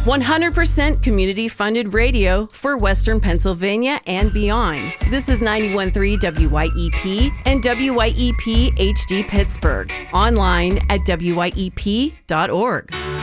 100% community-funded radio for Western Pennsylvania and beyond. This is 91.3 WYEP and WYEP HD Pittsburgh. Online at wyep.org.